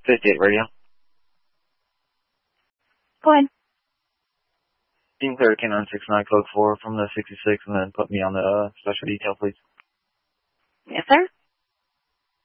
58 radio. Go ahead. You can clear a K969 code 4 from the 66 and then put me on the special detail, please. Yes, sir.